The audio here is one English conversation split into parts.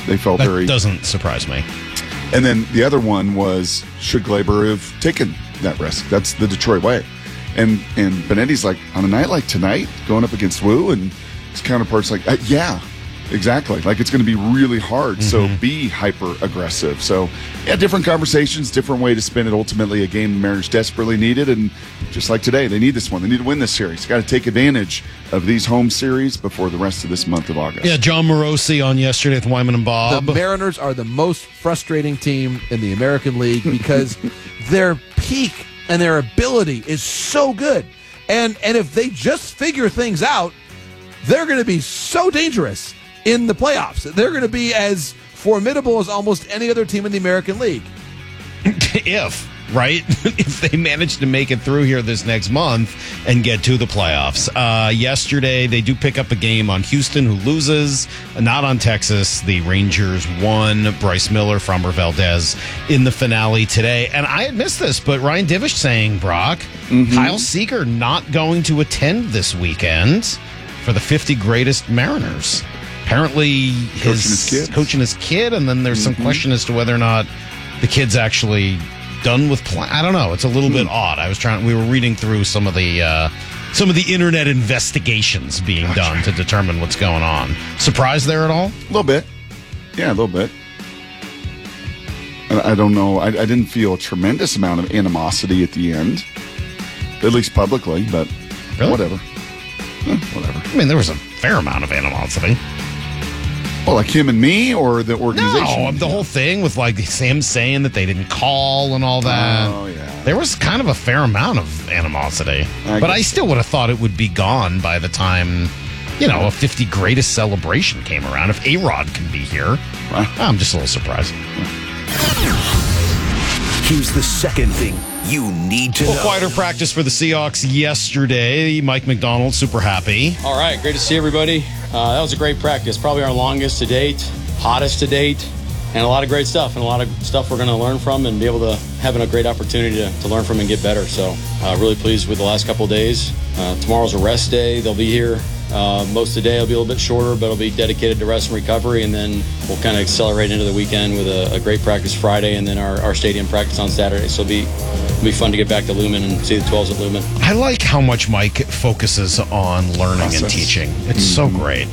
They felt That doesn't surprise me. And then the other one was, should Glaber have taken that risk? That's the Detroit way. And Benetti's like, on a night like tonight, going up against Wu, and his counterpart's like, yeah, exactly. Like, it's going to be really hard. So be hyper aggressive. So, yeah, different conversations, different way to spin it. Ultimately, a game the Mariners desperately needed. And just like today, they need this one. They need to win this series. Got to take advantage of these home series before the rest of this month of August. Yeah, John Morosi on yesterday with Wyman and Bob. The Mariners are the most frustrating team in the American League because their peak and their ability is so good. And if they just figure things out, they're going to be so dangerous in the playoffs. They're going to be as formidable as almost any other team in the American League. If they manage to make it through here this next month and get to the playoffs. Yesterday, they do pick up a game on Houston, who loses, not on Texas. The Rangers won. Bryce Miller, Framber Valdez in the finale today. And I had missed this, but Ryan Divish saying, Brock, Kyle Seager not going to attend this weekend for the 50 greatest Mariners. Apparently, coaching his kid, and then there's some question as to whether or not the kid's actually done with play. I don't know. It's a little bit odd. We were reading through some of the internet investigations being done to determine what's going on. Surprised there at all? A little bit. Yeah, a little bit. I don't know. I didn't feel a tremendous amount of animosity at the end, at least publicly, but really? Whatever. Whatever. I mean, there was a fair amount of animosity. Well, like him and me, or the organization? No, the whole thing with like Sam saying that they didn't call and all that. Oh, yeah. There was kind of a fair amount of animosity. But I still would have thought it would be gone by the time, a 50 greatest celebration came around. If A-Rod can be here, I'm just a little surprised. Here's the second thing you need to know. Quieter practice for the Seahawks yesterday. Mike McDonald, super happy. All right, great to see everybody. That was a great practice. Probably our longest to date, hottest to date, and a lot of great stuff, and a lot of stuff we're going to learn from and be able to have a great opportunity to learn from and get better. So really pleased with the last couple of days. Tomorrow's a rest day. They'll be here. Most of the day will be a little bit shorter, but it'll be dedicated to rest and recovery, and then we'll kind of accelerate into the weekend with a great practice Friday and then our stadium practice on Saturday. So it'll be fun to get back to Lumen and see the 12s at Lumen. I like how much Mike focuses on learning and teaching. It's so great.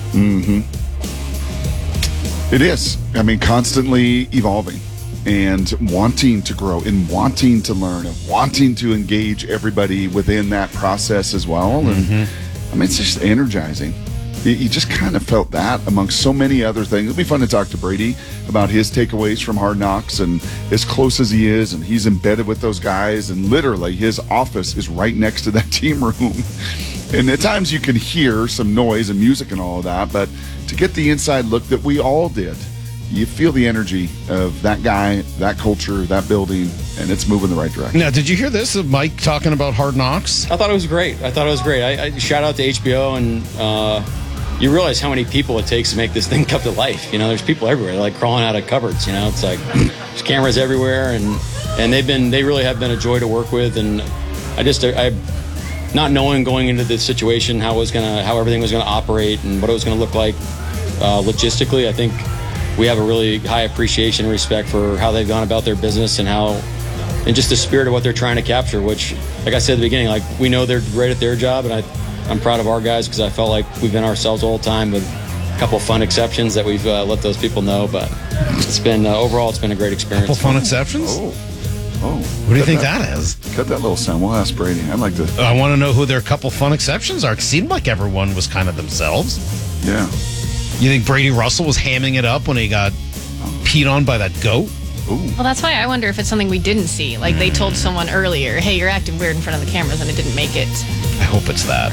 It is. I mean, constantly evolving and wanting to grow and wanting to learn and wanting to engage everybody within that process as well. And I mean, it's just energizing. You just kind of felt that amongst so many other things. It'll be fun to talk to Brady about his takeaways from Hard Knocks, and as close as he is, and he's embedded with those guys, and literally his office is right next to that team room. And at times you can hear some noise and music and all of that, but to get the inside look that we all did, you feel the energy of that guy, that culture, that building, and it's moving the right direction. Now, did you hear this of Mike talking about Hard Knocks? I thought it was great. I shout out to HBO, and you realize how many people it takes to make this thing come to life. There's people everywhere, like crawling out of cupboards. It's like there's cameras everywhere, and they really have been a joy to work with. And I not knowing going into this situation how everything was gonna operate and what it was gonna look like logistically, I think we have a really high appreciation and respect for how they've gone about their business and just the spirit of what they're trying to capture, which, like I said at the beginning, like we know they're great at their job, and I'm proud of our guys because I felt like we've been ourselves the whole time with a couple of fun exceptions that we've let those people know, but it's been overall it's been a great experience. Couple fun exceptions? Oh. What do you think that is? Cut that little sound. We'll ask Brady. I'd like to. I want to know who their couple fun exceptions are. It seemed like everyone was kind of themselves. Yeah. You think Brady Russell was hamming it up when he got peed on by that goat? Ooh. Well, that's why I wonder if it's something we didn't see. Like they told someone earlier, hey, you're acting weird in front of the cameras, and it didn't make it. I hope it's that.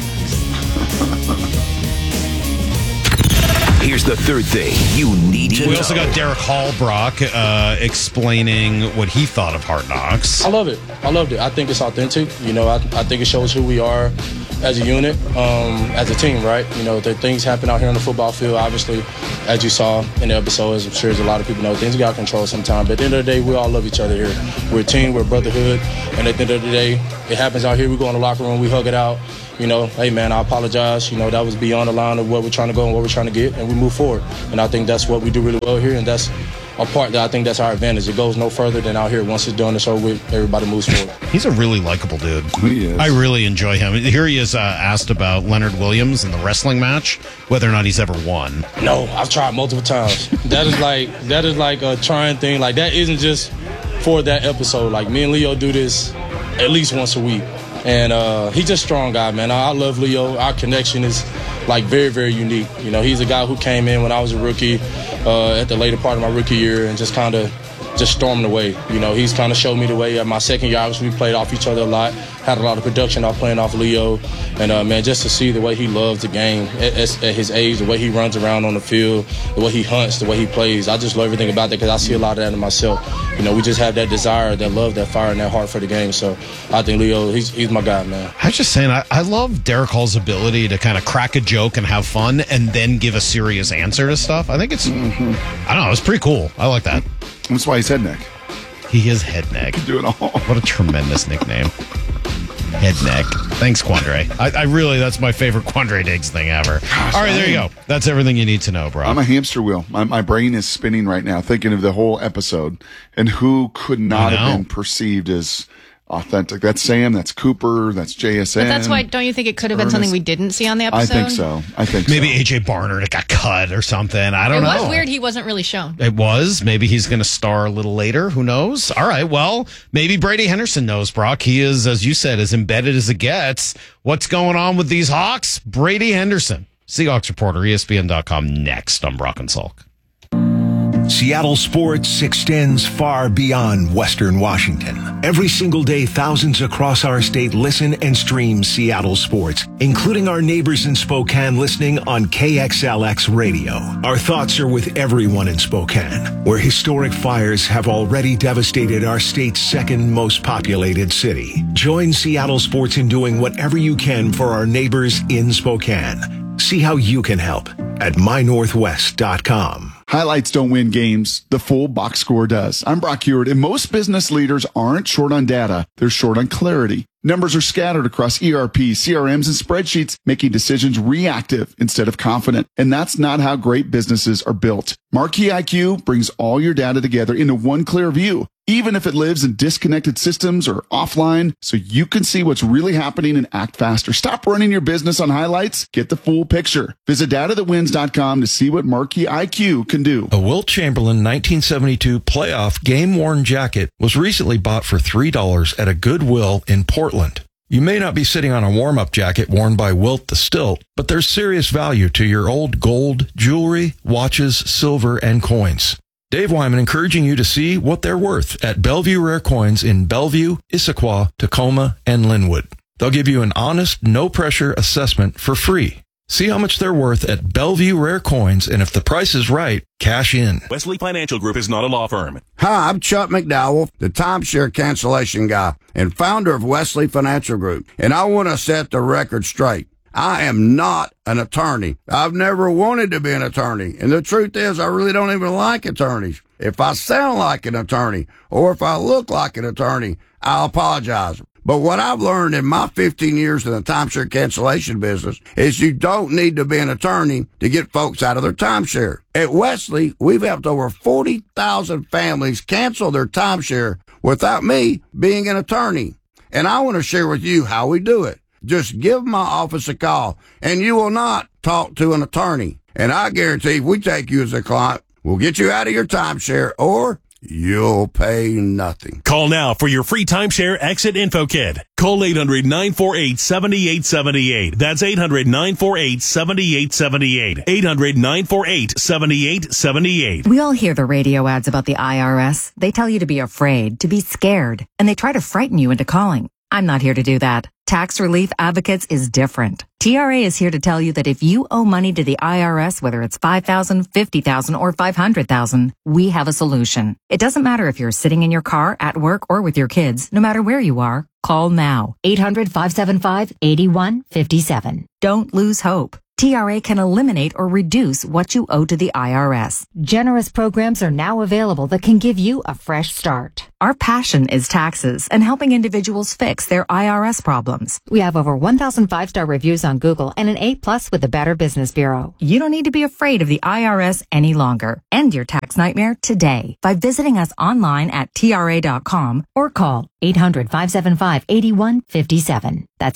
Here's the third thing you need to know. We also got Derek Hall, Brock, explaining what he thought of Hard Knocks. I love it. I loved it. I think it's authentic. I think it shows who we are. as a unit, as a team, right? You know, the things happen out here on the football field, obviously, as you saw in the episode, as I'm sure as a lot of people know, things get out of control sometimes. But at the end of the day, we all love each other here. We're a team, we're a brotherhood, and at the end of the day, it happens out here. We go in the locker room, we hug it out. You know, hey, man, I apologize. You know, that was beyond the line of where we're trying to go and what we're trying to get, and we move forward. And I think that's what we do really well here, and that's a part that I think that's our advantage. It goes no further than out here. Once it's done, it's over with. Everybody moves forward. He's a really likable dude. He is. I really enjoy him. Here he is asked about Leonard Williams in the wrestling match, whether or not he's ever won. No, I've tried multiple times. That is like a trying thing. Like, that isn't just for that episode. Like, me and Leo do this at least once a week. And he's just a strong guy, man. I love Leo. Our connection is, like, very, very unique. You know, he's a guy who came in when I was a rookie at the later part of my rookie year and just kind of just stormed the way. You know, he's kind of showed me the way. At my second year, obviously, we played off each other a lot, had a lot of production off playing off Leo. And, man, just to see the way he loves the game at his age, the way he runs around on the field, the way he hunts, the way he plays, I just love everything about that because I see a lot of that in myself. You know, we just have that desire, that love, that fire, and that heart for the game. So I think Leo, he's my guy, man. I was just saying, I love Derek Hall's ability to kind of crack a joke and have fun and then give a serious answer to stuff. I think it's, I don't know, it's pretty cool. I like that. That's why he's head neck. He is head neck. Do it all. What a tremendous nickname. Head neck. Thanks, Quandre. I really, that's my favorite Quandre Diggs thing ever. Gosh, all right, there you go. That's everything you need to know, bro. I'm a hamster wheel. My brain is spinning right now thinking of the whole episode and who could not have been perceived as authentic. That's Sam, that's Cooper, that's JSN. But that's why, don't you think it could have been something we didn't see on the episode? I think so. Maybe AJ Barner got cut or something. I don't know. It was weird he wasn't really shown. It was. Maybe he's going to star a little later. Who knows? All right. Well, maybe Brady Henderson knows, Brock. He is, as you said, as embedded as it gets. What's going on with these Hawks? Brady Henderson, Seahawks reporter, ESPN.com, next on Brock and Salk. Seattle sports extends far beyond Western Washington. Every single day, thousands across our state listen and stream Seattle sports, including our neighbors in Spokane listening on KXLX radio. Our thoughts are with everyone in Spokane, where historic fires have already devastated our state's second most populated city. Join Seattle sports in doing whatever you can for our neighbors in Spokane. See how you can help at mynorthwest.com. Highlights don't win games. The full box score does. I'm Brock Heward, and most business leaders aren't short on data. They're short on clarity. Numbers are scattered across ERP, CRMs, and spreadsheets, making decisions reactive instead of confident. And that's not how great businesses are built. Marquee IQ brings all your data together into one clear view, even if it lives in disconnected systems or offline, so you can see what's really happening and act faster. Stop running your business on highlights. Get the full picture. Visit datathatwins.com to see what Marquee IQ can do. A Wilt Chamberlain 1972 playoff game-worn jacket was recently bought for $3 at a Goodwill in Portland. You may not be sitting on a warm-up jacket worn by Wilt the Stilt, but there's serious value to your old gold, jewelry, watches, silver, and coins. Dave Wyman encouraging you to see what they're worth at Bellevue Rare Coins in Bellevue, Issaquah, Tacoma, and Linwood. They'll give you an honest, no-pressure assessment for free. See how much they're worth at Bellevue Rare Coins, and if the price is right, cash in. Wesley Financial Group is not a law firm. Hi, I'm Chuck McDowell, the timeshare cancellation guy and founder of Wesley Financial Group, and I want to set the record straight. I am not an attorney. I've never wanted to be an attorney. And the truth is, I really don't even like attorneys. If I sound like an attorney or if I look like an attorney, I'll apologize. But what I've learned in my 15 years in the timeshare cancellation business is you don't need to be an attorney to get folks out of their timeshare. At Wesley, we've helped over 40,000 families cancel their timeshare without me being an attorney. And I want to share with you how we do it. Just give my office a call, and you will not talk to an attorney. And I guarantee if we take you as a client, we'll get you out of your timeshare, or you'll pay nothing. Call now for your free timeshare exit info kit. Call 800-948-7878. That's 800-948-7878. 800-948-7878. We all hear the radio ads about the IRS. They tell you to be afraid, to be scared, and they try to frighten you into calling. I'm not here to do that. Tax Relief Advocates is different. TRA is here to tell you that if you owe money to the IRS, whether it's $5,000, $50,000, or $500,000, we have a solution. It doesn't matter if you're sitting in your car, at work, or with your kids. No matter where you are, call now. 800-575-8157. Don't lose hope. TRA can eliminate or reduce what you owe to the IRS. Generous programs are now available that can give you a fresh start. Our passion is taxes and helping individuals fix their IRS problems. We have over 1,000 5-star reviews on Google and an A+ with the Better Business Bureau. You don't need to be afraid of the IRS any longer. End your tax nightmare today by visiting us online at TRA.com or call 800-575-8157. That's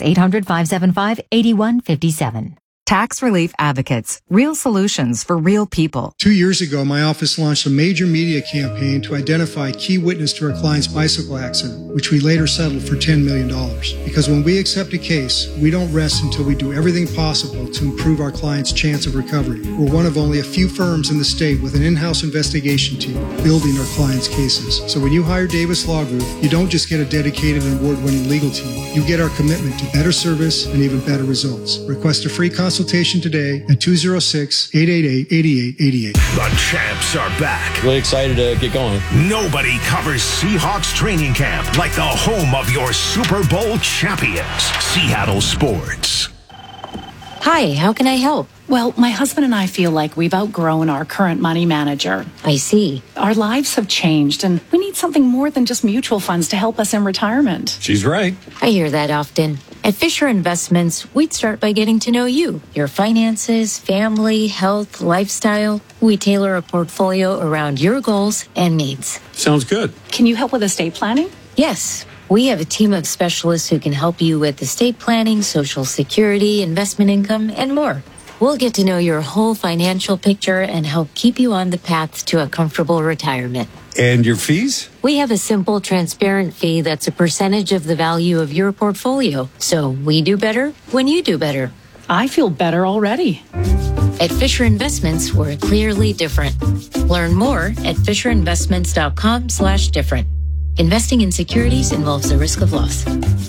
800-575-8157. Tax Relief Advocates. Real solutions for real people. 2 years ago, my office launched a major media campaign to identify key witness to our client's bicycle accident, which we later settled for $10 million. Because when we accept a case, we don't rest until we do everything possible to improve our client's chance of recovery. We're one of only a few firms in the state with an in-house investigation team building our clients' cases. So when you hire Davis Law Group, you don't just get a dedicated and award-winning legal team. You get our commitment to better service and even better results. Request a free consultation today at 206-888-8888. The champs are back. Really excited to get going. Nobody covers Seahawks training camp like the home of your Super Bowl champions. Seattle Sports. Hi, how can I help? Well, my husband and I feel like we've outgrown our current money manager. I see. Our lives have changed, and we need something more than just mutual funds to help us in retirement. She's right. I hear that often. At Fisher Investments, we'd start by getting to know you, your finances, family, health, lifestyle. We tailor a portfolio around your goals and needs. Sounds good. Can you help with estate planning? Yes. We have a team of specialists who can help you with estate planning, Social Security, investment income, and more. We'll get to know your whole financial picture and help keep you on the path to a comfortable retirement. And your fees? We have a simple, transparent fee that's a percentage of the value of your portfolio. So we do better when you do better. I feel better already. At Fisher Investments, we're clearly different. Learn more at FisherInvestments.com/different. Investing in securities involves the risk of loss.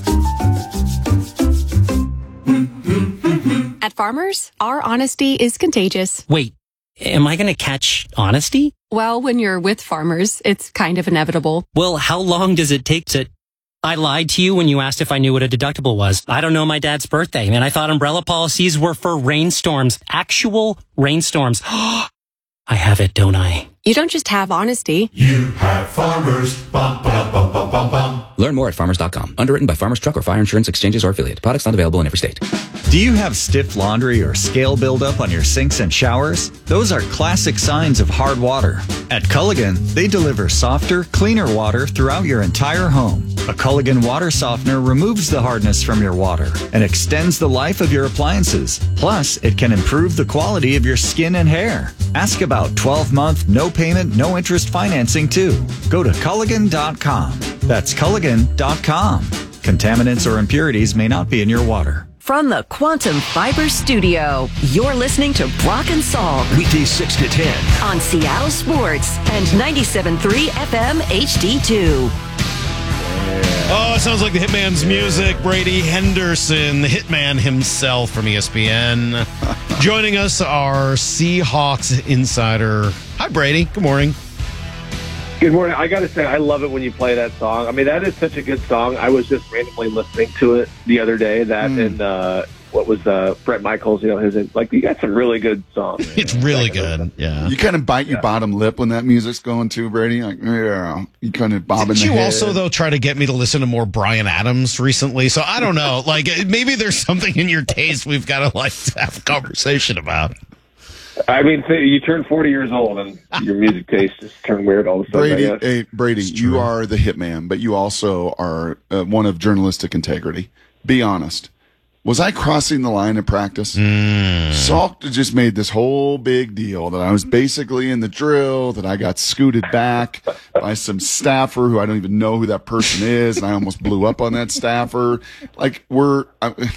At Farmers, our honesty is contagious. Wait, am I going to catch honesty? Well, when you're with Farmers, it's kind of inevitable. Well, how long does it take to... I lied to you when you asked if I knew what a deductible was. I don't know my dad's birthday, and I thought umbrella policies were for rainstorms. Actual rainstorms. I have it, don't I? You don't just have honesty. You have Farmers. Bum, bum, bum, bum, bum, bum. Learn more at farmers.com. Underwritten by Farmers Truck or Fire Insurance Exchanges or affiliate. Products not available in every state. Do you have stiff laundry or scale buildup on your sinks and showers? Those are classic signs of hard water. At Culligan, they deliver softer, cleaner water throughout your entire home. A Culligan water softener removes the hardness from your water and extends the life of your appliances. Plus, it can improve the quality of your skin and hair. Ask about 12-month, no payment, no interest financing too. Go to Culligan.com. That's Culligan.com. Contaminants or impurities may not be in your water. From the Quantum Fiber Studio, you're listening to Brock and Salk. Weekdays 6 to 10. On Seattle Sports and 97.3 FM HD2. Oh, it sounds like the Hitman's music. Brady Henderson, the Hitman himself from ESPN. Joining us, our Seahawks insider. Hi, Brady. Good morning. Good morning. I got to say, I love it when you play that song. I mean, that is such a good song. I was just randomly listening to it the other day. That and what was Bret Michaels? You know, you got some really good songs. It's really good. Yeah. You kind of bite your bottom lip when that music's going too, Brady. Like, yeah, you kind of bobbing. Didn't the you head. also though try to get me to listen to more Bryan Adams recently? So I don't know. Like maybe there's something in your taste we've got to have a conversation about. I mean, you turn 40 years old and your music taste just turned weird all of a sudden. Brady, hey, Brady, you are the hitman, but you also are one of journalistic integrity. Be honest. Was I crossing the line at practice? Salk just made this whole big deal that I was basically in the drill, that I got scooted back by some staffer who I don't even know who that person is, and I almost blew up on that staffer. Like, were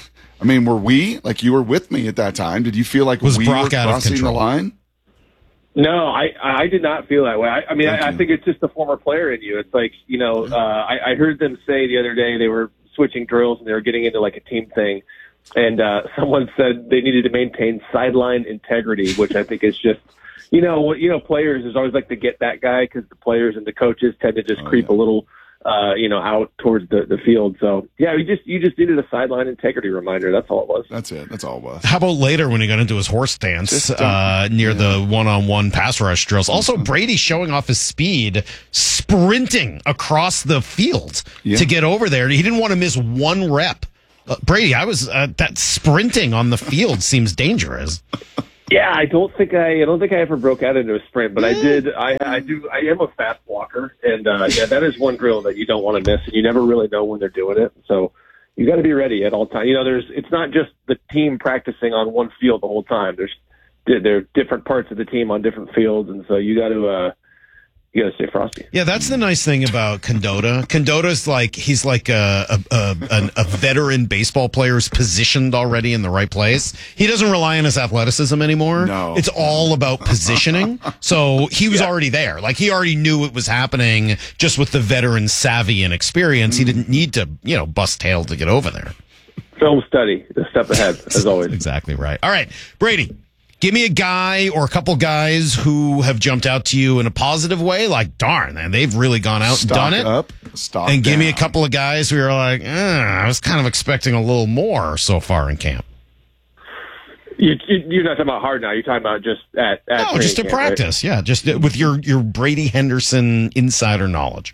we? Like, you were with me at that time. Did you feel like we were crossing the line? No, I did not feel that way. I think it's just the former player in you. It's like, I heard them say the other day they were switching drills and they were getting into like a team thing. And someone said they needed to maintain sideline integrity, which I think is just, players is always like to get that guy because the players and the coaches tend to just creep a little, out towards the field. So yeah, you just needed a sideline integrity reminder. That's all it was. That's it. That's all it was. How about later when he got into his horse stance near the one-on-one pass rush drills? Also, Brady showing off his speed, sprinting across the field to get over there. He didn't want to miss one rep. Brady, that sprinting on the field seems dangerous. Yeah, I don't think I ever broke out into a sprint, but I did. I am a fast walker, and that is one drill that you don't want to miss, and you never really know when they're doing it. So you got to be ready at all times. It's not just the team practicing on one field the whole time. There are different parts of the team on different fields, and so you got to stay frosty. Yeah, that's the nice thing about Condotta. Condotta's he's like a veteran baseball player's positioned already in the right place. He doesn't rely on his athleticism anymore. No. It's all about positioning. So he was already there. Like he already knew it was happening just with the veteran savvy and experience. He didn't need to, bust tail to get over there. Film study, a step ahead, as always. Exactly right. All right, Brady. Give me a guy or a couple guys who have jumped out to you in a positive way. Like, darn, man, they've really gone out and done it. Stock and give down. me a couple of guys who are like, I was kind of expecting a little more so far in camp. You're not talking about hard now. You're talking about just at no, just to camp, practice. Right? Yeah, just with your Brady Henderson insider knowledge.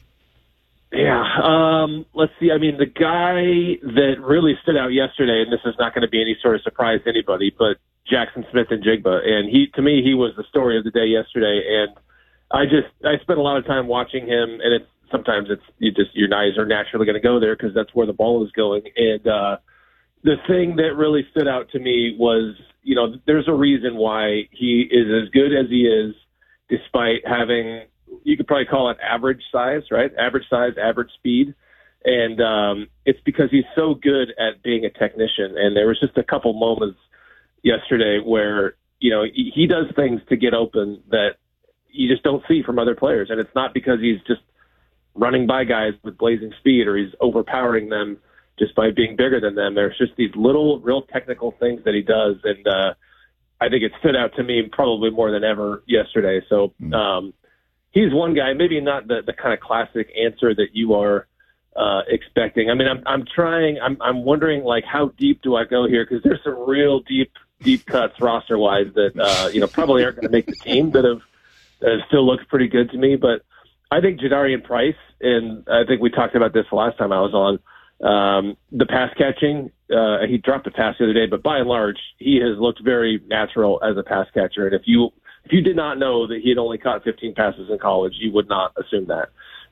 Yeah. Let's see. I mean, the guy that really stood out yesterday, and this is not going to be any sort of surprise to anybody, but Jackson Smith-Njigba, and to me, he was the story of the day yesterday. And I spent a lot of time watching him, and sometimes your eyes are naturally going to go there because that's where the ball is going. And the thing that really stood out to me was, there's a reason why he is as good as he is, despite having, you could probably call it average size, right? Average size, average speed. And it's because he's so good at being a technician. And there was just a couple moments yesterday where, he does things to get open that you just don't see from other players. And it's not because he's just running by guys with blazing speed or he's overpowering them just by being bigger than them. There's just these little real technical things that he does. And I think it stood out to me probably more than ever yesterday. So he's one guy, maybe not the kind of classic answer that you are expecting. I mean, I'm wondering how deep do I go here? Because there's some real deep cuts roster wise that, probably aren't going to make the team that have still looked pretty good to me. But I think Jadarian Price, and I think we talked about this the last time I was on, the pass catching, he dropped a pass the other day, but by and large, he has looked very natural as a pass catcher. And if you did not know that he had only caught 15 passes in college, you would not assume that.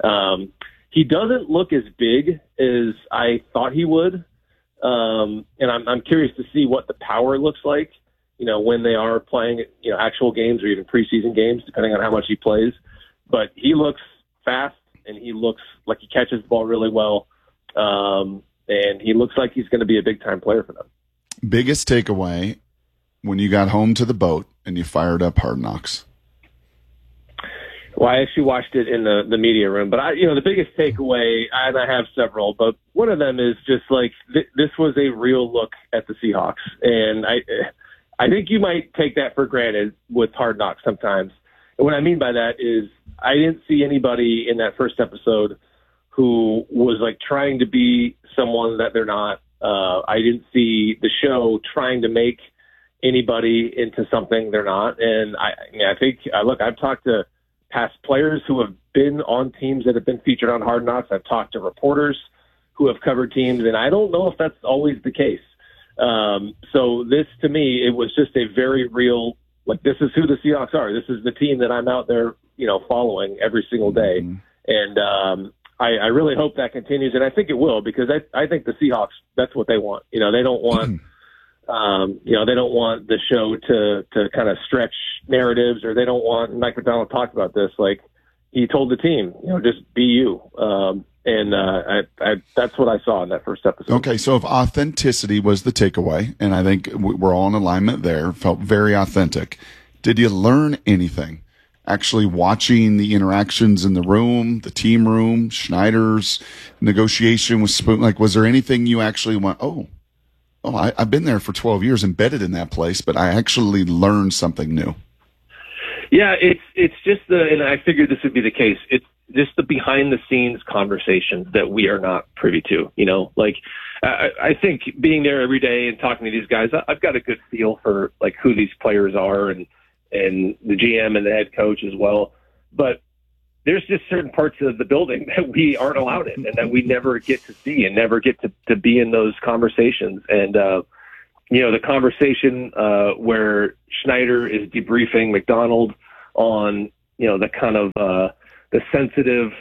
He doesn't look as big as I thought he would. And I'm curious to see what the power looks like, when they are playing, actual games or even preseason games, depending on how much he plays. But he looks fast and he looks like he catches the ball really well. And he looks like he's going to be a big time player for them. Biggest takeaway when you got home to the boat and you fired up Hard Knocks? Well, I actually watched it in the media room, but the biggest takeaway, and I have several, but one of them is just this was a real look at the Seahawks. And I think you might take that for granted with Hard Knocks sometimes. And what I mean by that is I didn't see anybody in that first episode who was trying to be someone that they're not. I didn't see the show trying to make anybody into something they're not. And I think I've talked to past players who have been on teams that have been featured on Hard Knocks. I've talked to reporters who have covered teams, and I don't know if that's always the case. So this, to me, it was just a very real, this is who the Seahawks are. This is the team that I'm out there, following every single day. Mm-hmm. And I really hope that continues, and I think it will, because I think the Seahawks, that's what they want. They don't want they don't want the show to kind of stretch narratives, or they don't want, Mike McDonald talked about this, he told the team, just be you. And that's what I saw in that first episode. Okay, so if authenticity was the takeaway, and I think we're all in alignment there, felt very authentic, did you learn anything actually watching the interactions in the room, the team room, Schneider's negotiation with Spoon? Like, was there anything you actually went, I've been there for 12 years embedded in that place, but I actually learned something new? Yeah, it's just and I figured this would be the case. It's just the behind the scenes conversations that we are not privy to, like I think being there every day and talking to these guys, I've got a good feel for like who these players are and the GM and the head coach as well. But there's just certain parts of the building that we aren't allowed in and that we never get to see and never get to be in those conversations. And, the conversation where Schneider is debriefing McDonald on, the kind of the sensitive,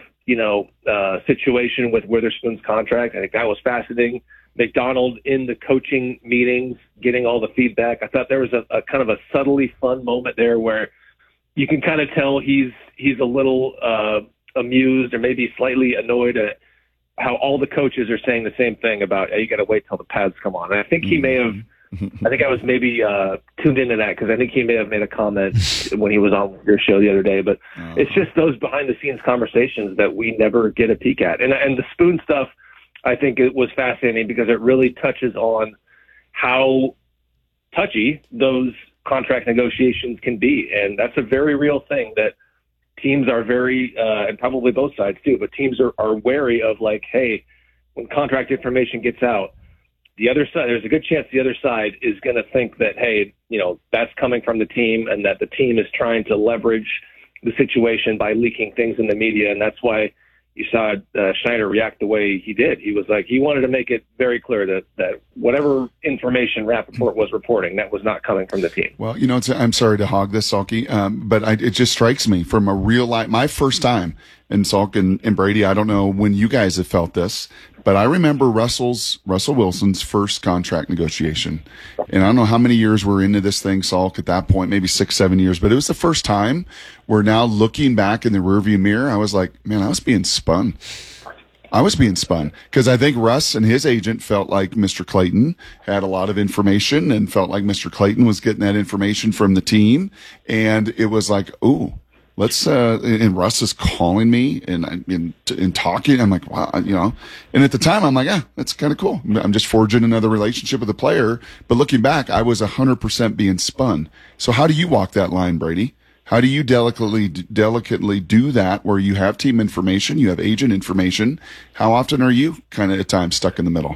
situation with Witherspoon's contract. I think that was fascinating. McDonald in the coaching meetings, getting all the feedback. I thought there was a kind of a subtly fun moment there where you can kind of tell he's a little amused or maybe slightly annoyed at how all the coaches are saying the same thing about, hey, you got to wait till the pads come on. And I think he may have, I think I was maybe tuned into that because I think he may have made a comment when he was on your show the other day. But it's just those behind the scenes conversations that we never get a peek at. And the Spoon stuff, I think it was fascinating because it really touches on how touchy those contract negotiations can be. And that's a very real thing that teams are very, and probably both sides too, but teams are wary of like, hey, when contract information gets out, the other side, there's a good chance the other side is going to think that, hey, that's coming from the team and that the team is trying to leverage the situation by leaking things in the media. And that's why you saw Schneider react the way he did. He was like, he wanted to make it very clear that whatever information Rappaport was reporting, that was not coming from the team. Well, I'm sorry to hog this, Salky, but it just strikes me from a real life, my first time, and Salk and Brady, I don't know when you guys have felt this, but I remember Russell Wilson's first contract negotiation. And I don't know how many years we're into this thing, Salk, at that point, maybe 6-7 years, but it was the first time where now looking back in the rearview mirror, I was like, man, I was being spun. Because I think Russ and his agent felt like Mr. Clayton had a lot of information and felt like Mr. Clayton was getting that information from the team. And it was like, ooh, let's, and Russ is calling me and talking. I'm like, wow, and at the time I'm like, that's kind of cool. I'm just forging another relationship with a player. But looking back, I was 100% being spun. So how do you walk that line, Brady? How do you delicately do that where you have team information, you have agent information? How often are you kind of at times stuck in the middle?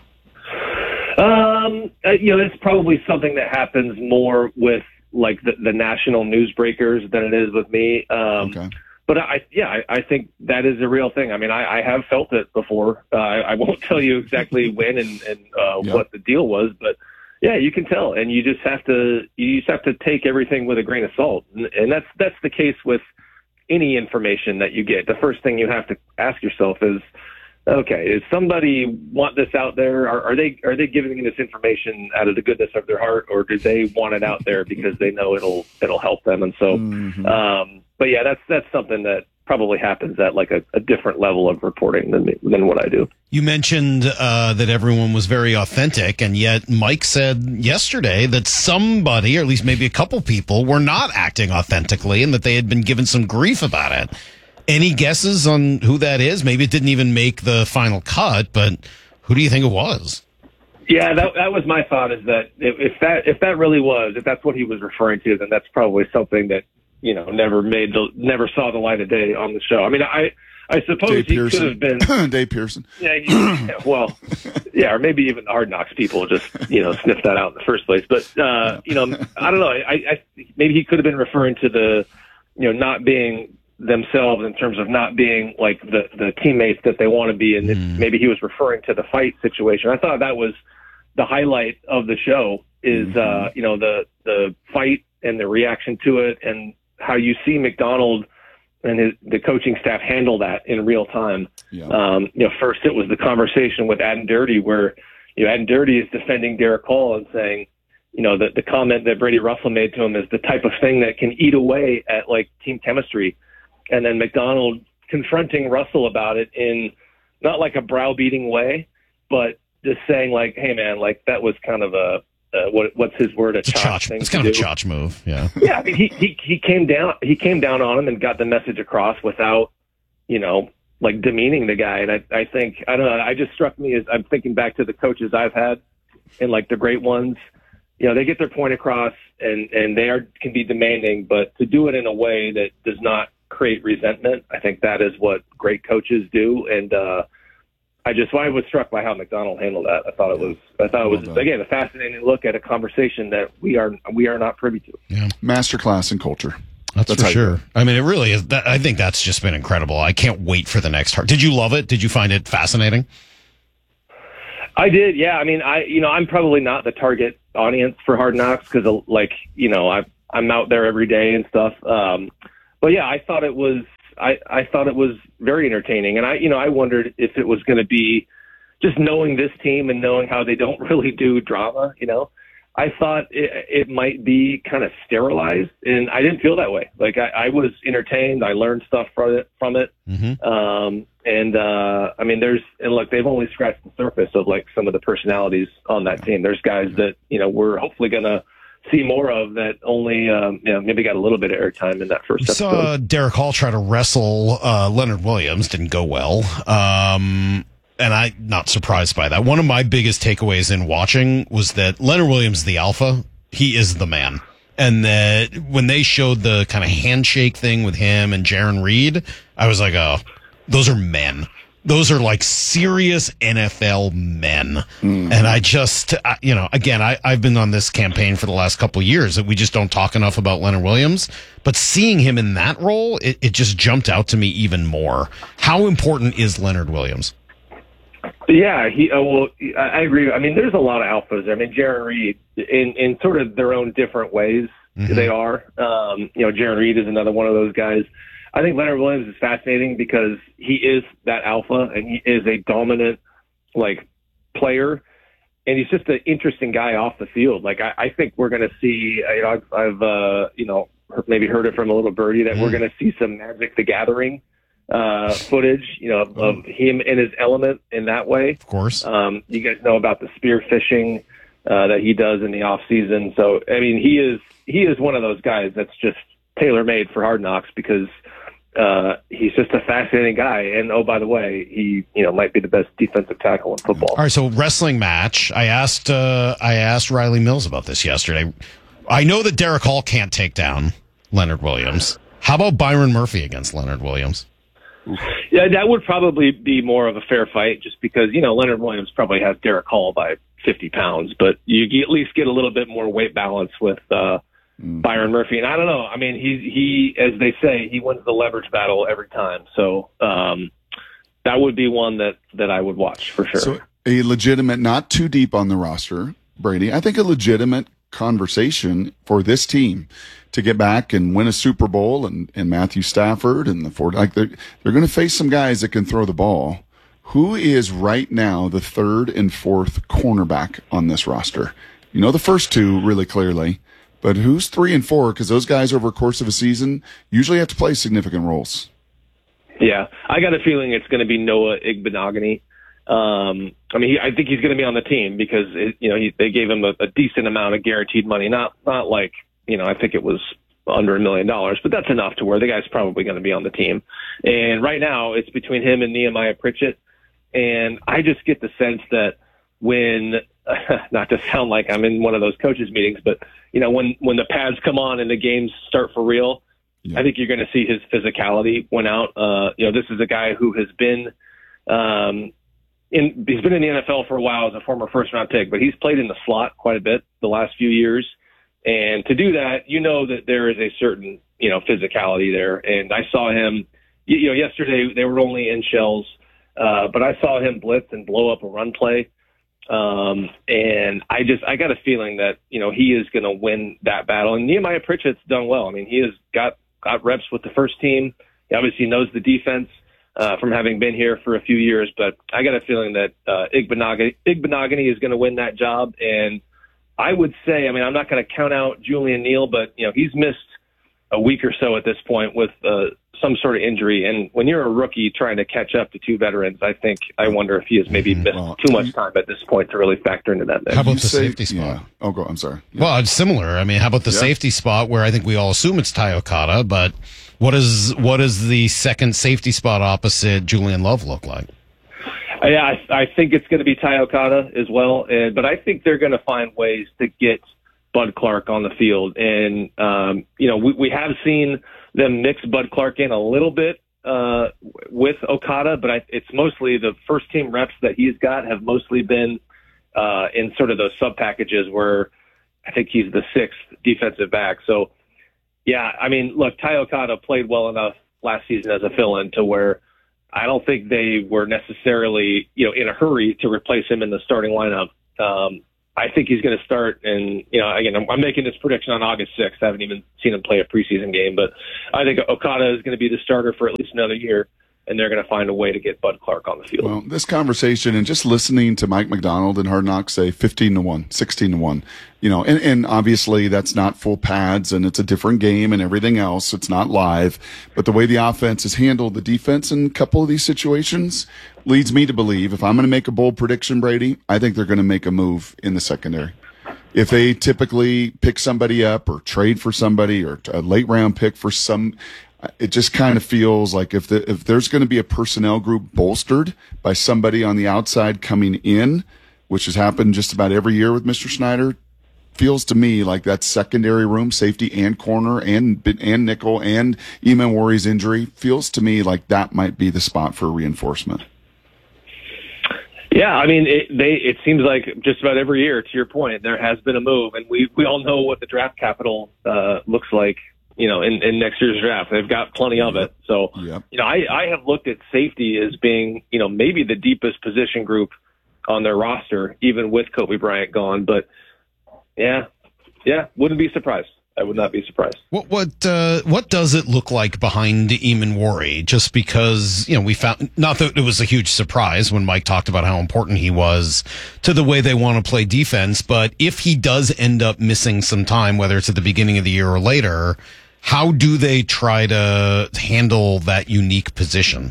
It's probably something that happens more with like the national newsbreakers than it is with me. Okay. But I think that is a real thing. I mean, I have felt it before. I won't tell you exactly when and what the deal was, but yeah, you can tell, and you just have to take everything with a grain of salt, and that's the case with any information that you get. The first thing you have to ask yourself is, okay, does somebody want this out there? Are they giving me this information out of the goodness of their heart, or do they want it out there because they know it'll help them? And so, but yeah, that's something that probably happens at like a different level of reporting than what I do. You mentioned that everyone was very authentic, and yet Mike said yesterday that somebody, or at least maybe a couple people, were not acting authentically and that they had been given some grief about it. Any guesses on who that is? Maybe it didn't even make the final cut, but who do you think it was? Yeah, that was my thought, is that if that really was, if that's what he was referring to, then that's probably something that never saw the light of day on the show. I mean, I suppose Dave he Pearson. could have been Dave Pearson. Yeah, or maybe even the Hard Knocks people just sniffed that out in the first place. But I don't know. I maybe he could have been referring to the not being themselves in terms of not being like the teammates that they want to be, and maybe he was referring to the fight situation. I thought that was the highlight of the show is the fight and the reaction to it, and how you see McDonald and the coaching staff handle that in real time. Yeah. First it was the conversation with Adam Dirty where Adam Dirty is defending Derek Hall and saying, the comment that Brady Russell made to him is the type of thing that can eat away at like team chemistry. And then McDonald confronting Russell about it in not like a browbeating way, but just saying like, hey man, like that was kind of what's his word? A chotch thing. It's kind of a chotch move. Yeah. Yeah. I mean, he came down. He came down on him and got the message across without, like demeaning the guy. And I think, I don't know. I just struck me as I'm thinking back to the coaches I've had and like the great ones. They get their point across and they can be demanding, but to do it in a way that does not create resentment, I think that is what great coaches do. And I was struck by how McDonald handled that. I thought it was again a fascinating look at a conversation that we are not privy to. Yeah, masterclass in culture. That's for sure. I mean, it really is. I think that's just been incredible. I can't wait for the next. Did you love it? Did you find it fascinating? I did. Yeah. I mean, I'm probably not the target audience for Hard Knocks because, I'm out there every day and stuff. But yeah, I thought it was. I thought it was very entertaining, and I wondered if it was going to be just knowing this team and knowing how they don't really do drama. I thought it might be kind of sterilized, and I didn't feel that way. Like I was entertained. I learned stuff from it. Mm-hmm. I mean, look, they've only scratched the surface of like some of the personalities on that team. There's guys that we're hopefully going to see more of that only maybe got a little bit of airtime in that first episode. Saw Derek Hall try to wrestle Leonard Williams. Didn't go well. And I'm not surprised by that. One of my biggest takeaways in watching was that Leonard Williams is the alpha. He is the man. And that when they showed the kind of handshake thing with him and Jaron Reed, I was like, oh, those are men. Those are like serious NFL men. Mm-hmm. And I just, again, I've been on this campaign for the last couple of years that we just don't talk enough about Leonard Williams. But seeing him in that role, it just jumped out to me even more. How important is Leonard Williams? Yeah, I agree. I mean, there's a lot of alphas. I mean, Jaron Reed, in sort of their own different ways, mm-hmm. they are. Jaron Reed is another one of those guys. I think Leonard Williams is fascinating because he is that alpha and he is a dominant, player. And he's just an interesting guy off the field. Like, I think we're going to see, I've maybe heard it from a little birdie that we're going to see some Magic the Gathering footage, of him in his element in that way. Of course. You guys know about the spear fishing that he does in the off season. So, I mean, he is one of those guys that's just tailor-made for Hard Knocks because he's just a fascinating guy. And, oh, by the way, he, might be the best defensive tackle in football. All right. So wrestling match. I asked Riley Mills about this yesterday. I know that Derek Hall can't take down Leonard Williams. How about Byron Murphy against Leonard Williams? Yeah, that would probably be more of a fair fight just because, Leonard Williams probably has Derek Hall by 50 pounds, but you at least get a little bit more weight balance with Byron Murphy. And I don't know. I mean, he as they say, he wins the leverage battle every time. So that would be one that I would watch for sure. So a legitimate, not too deep on the roster, Brady, I think a legitimate conversation for this team to get back and win a Super Bowl and Matthew Stafford and the Ford, they're going to face some guys that can throw the ball. Who is right now the third and fourth cornerback on this roster? The first two really clearly, but who's 3 and 4? Because those guys over the course of a season usually have to play significant roles. Yeah, I got a feeling it's going to be Noah Igbenogany. I think he's going to be on the team because they gave him a decent amount of guaranteed money, not like I think it was under $1 million, but that's enough to where the guy's probably going to be on the team. And right now it's between him and Nehemiah Pritchett, and I just get the sense that when not to sound like I'm in one of those coaches meetings, but when the pads come on and the games start for real, I think you're going to see his physicality win out. This is a guy who has been he's been in the NFL for a while as a former first-round pick, but he's played in the slot quite a bit the last few years. And to do that, that there is a certain, physicality there. And I saw him, yesterday they were only in shells, but I saw him blitz and blow up a run play. And I got a feeling that, he is going to win that battle. And Nehemiah Pritchett's done well. I mean, he has got reps with the first team. He obviously knows the defense. From having been here for a few years, but I got a feeling that Igbenogany is going to win that job. And I would say, I'm not going to count out Julian Neal, but he's missed a week or so at this point with some sort of injury. And when you're a rookie trying to catch up to two veterans, I wonder if he has maybe missed too much time at this point to really factor into that. How about the safety spot? Yeah. Oh, go. I'm sorry. Well, it's similar. I mean, how about the safety spot where I think we all assume it's Ty Okada, but what is the second safety spot opposite Julian Love look like? Yeah, I think it's going to be Ty Okada as well, but I think they're going to find ways to get Bud Clark on the field. And, we have seen them mix Bud Clark in a little bit with Okada, but it's mostly the first team reps that he's got have mostly been in sort of those sub packages where I think he's the sixth defensive back. So, yeah, I mean, look, Ty Okada played well enough last season as a fill-in to where I don't think they were necessarily, in a hurry to replace him in the starting lineup. I think he's going to start, and again, I'm making this prediction on August 6th. I haven't even seen him play a preseason game, but I think Okada is going to be the starter for at least another year, and they're going to find a way to get Bud Clark on the field. Well, this conversation and just listening to Mike McDonald and Hard Knocks say 15-1, 16-1, and obviously that's not full pads and it's a different game and everything else. It's not live, but the way the offense has handled the defense in a couple of these situations leads me to believe, if I'm going to make a bold prediction, Brady, I think they're going to make a move in the secondary. If they typically pick somebody up or trade for somebody or a late round pick for it just kind of feels like if there's going to be a personnel group bolstered by somebody on the outside coming in, which has happened just about every year with Mr. Snyder, feels to me like that secondary room, safety and corner and nickel and Eamon Warrior's injury feels to me like that might be the spot for reinforcement. Yeah, I mean, it seems like just about every year, to your point, there has been a move, and we all know what the draft capital looks like. In next year's draft, they've got plenty of it. So, I have looked at safety as being, maybe the deepest position group on their roster, even with Kobe Bryant gone. But yeah, wouldn't be surprised. I would not be surprised. What does it look like behind Eamon Warrior? Just because, we found, not that it was a huge surprise when Mike talked about how important he was to the way they want to play defense, but if he does end up missing some time, whether it's at the beginning of the year or later, how do they try to handle that unique position?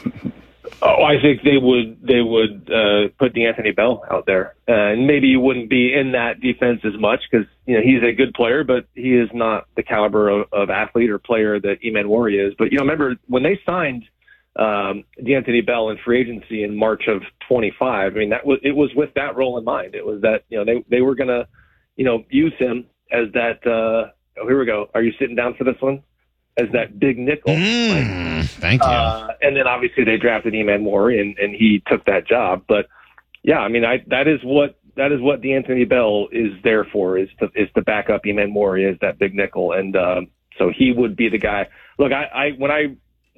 I think they would put D'Anthony Bell out there, and maybe you wouldn't be in that defense as much because he's a good player, but he is not the caliber of athlete or player that Eamon Warrior is. But remember when they signed D'Anthony Bell in free agency in March of 25. I mean it was with that role in mind. It was that they were going to use him as that. Here we go. Are you sitting down for this one? As that big nickel. Thank you. And then obviously they drafted Eamon Warrior and he took that job. But yeah, I mean, that is what D'Anthony Bell is there for, is to back up Eamon Warrior as that big nickel. And so he would be the guy. Look, when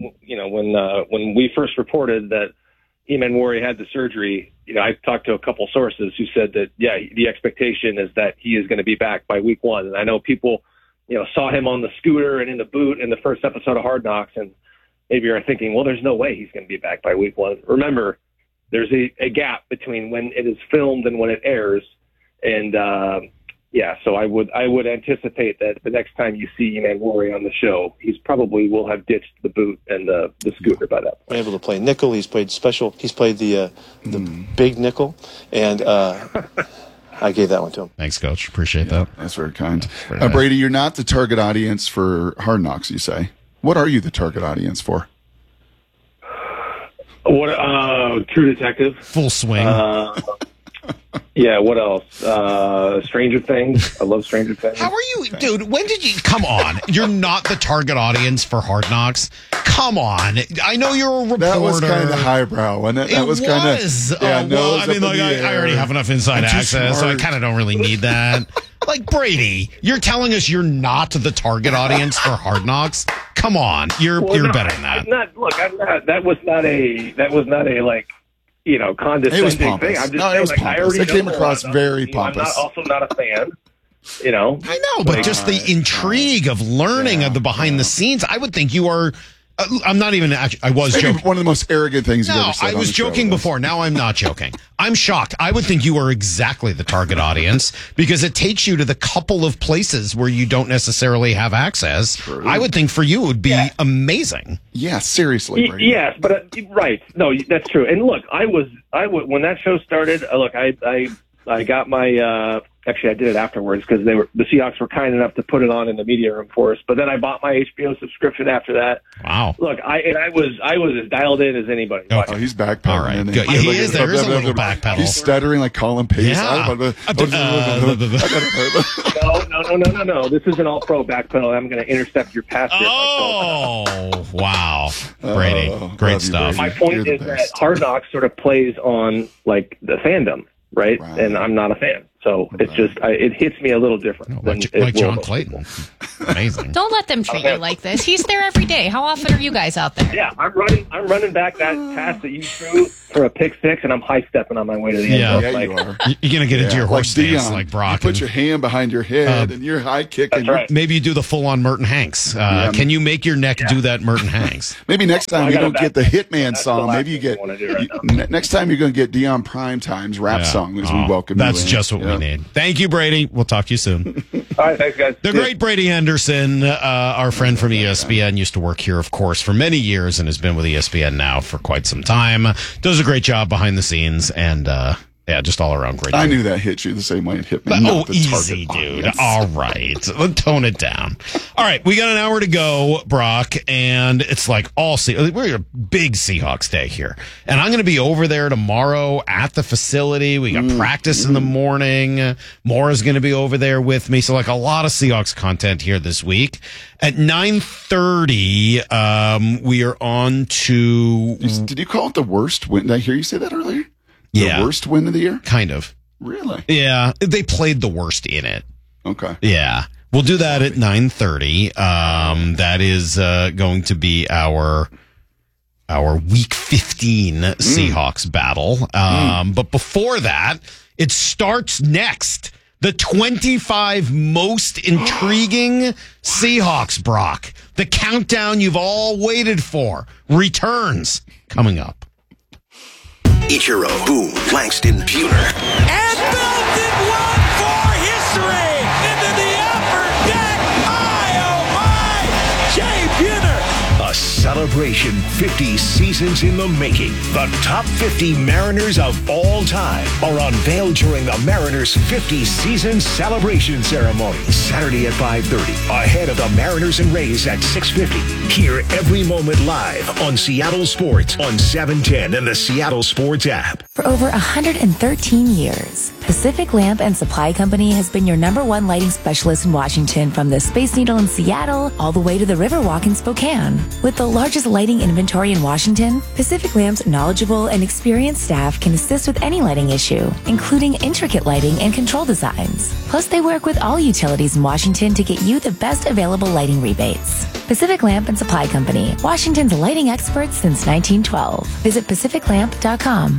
we first reported that Eamon Warrior had the surgery, I talked to a couple sources who said that, the expectation is that he is going to be back by week 1. And I know people, saw him on the scooter and in the boot in the first episode of Hard Knocks, and maybe you're thinking, well, there's no way he's going to be back by week 1. Remember, there's a gap between when it is filmed and when it airs, and so I would anticipate that the next time you see Eamon Warrior on the show, he's probably will have ditched the boot and the scooter by that point. Able to play nickel, he's played special, he's played the big nickel, and I gave that one to him. Thanks, Coach. Appreciate that. That's very kind. Nice. Brady, you're not the target audience for Hard Knocks, you say. What are you the target audience for? What? True Detective. Full swing. Yeah, what else? Stranger Things. I love Stranger Things. How are you, dude? When did you come on? You're not the target audience for Hard Knocks. Come on. I know you're a reporter. That was kind of highbrow, wasn't it? That was kind of. Yeah, well, I mean, like, I already have enough inside access, so I kind of don't really need that. Like, Brady, you're telling us you're not the target audience for Hard Knocks? Come on, you're better than that. That was not a like, condescending thing. I'm just saying, it was pompous. It came across very pompous. I'm also not a fan. I know, but just the intrigue of learning of the behind the scenes, I would think you are I'm not even actually. I was Maybe joking. one of the most arrogant things you've No, ever said. I on was the show. joking before. Now I'm not joking. I'm shocked. I would think you are exactly the target audience because it takes you to the couple of places where you don't necessarily have access. True. I would think for you it would be amazing. Yeah, seriously. Brady. Yes, but right. No, that's true. And look, I was when that show started. Look, I got my. Actually, I did it afterwards because the Seahawks were kind enough to put it on in the media room for us. But then I bought my HBO subscription after that. Wow. Look, I was as dialed in as anybody. Okay. Oh, he's backpedaling. All right. isn't Good. He is. There is a little backpedal. He's stuttering like Colin Pace. Yeah. No. This is an all-pro backpedal. I'm going to intercept your pass. Oh, wow. Brady. Great stuff. My point is that Hard Knocks sort of plays on like the fandom, right? And I'm not a fan. So it's just, it hits me a little different. Like John Clayton. Amazing. Don't let them treat you like this. He's there every day. How often are you guys out there? Yeah, I'm running back that pass that you threw for a pick six, and I'm high stepping on my way to the end zone. Yeah, like, you are. You're going to get into your horse stance like Brock. You put your hand behind your head and you're high kicking. Right. Maybe you do the full-on Merton Hanks. Can you make your neck do that Merton Hanks? Maybe next time you don't get the Hitman song. the Maybe you get right next time you're going to get Dion Primetime's rap song as we welcome you. That's in. just what we need. Thank you, Brady. We'll talk to you soon. All right, thanks, guys. The great Brady Henderson, our friend from ESPN, used to work here, of course, for many years and has been with ESPN now for quite some time. Does a great job behind the scenes and, just all around great. I knew that hit you the same way it hit me. Oh, easy, dude. All right. Tone it down. All right. We got an hour to go, Brock, and it's like we're a big Seahawks day here. And I'm going to be over there tomorrow at the facility. We got practice in the morning. Maura's going to be over there with me. So like a lot of Seahawks content here this week. At 9:30, we are on to... Did you call it the worst win? Did I hear you say that earlier? Yeah. The worst win of the year? Kind of. Really? Yeah. They played the worst in it. Okay. Yeah. We'll do that at 9:30. That is going to be our Week 15 Seahawks battle. But before that, it starts next. The 25 most intriguing Seahawks, Brock. The countdown you've all waited for returns coming up. Ichiro, Boom, Langston, Buhner. And belted one for history into the upper deck. Oh my! Jay Buhner. A celebration 50 seasons in the making. The top 50 Mariners of all time are unveiled during the Mariners 50 season celebration ceremony. Saturday at 5:30. Ahead of the Mariners and Rays at 6:50. Hear every moment live on Seattle Sports on 710 and the Seattle Sports app. For over 113 years, Pacific Lamp and Supply Company has been your #1 lighting specialist in Washington, from the Space Needle in Seattle all the way to the Riverwalk in Spokane. With the largest lighting inventory in Washington, Pacific Lamp's knowledgeable and experienced staff can assist with any lighting issue, including intricate lighting and control designs. Plus, they work with all utilities in Washington to get you the best available lighting rebates. Pacific Lamp and Supply Company, Washington's lighting experts since 1912. Visit pacificlamp.com.